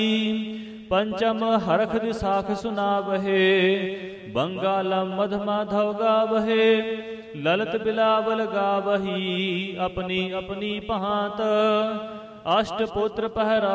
पंचम हरख दिसाख सुनावहे, बंगालम मध माधव गावहे। ललित बिलावल गावही, अपनी अपनी भांत। अष्टपुत्र पहरा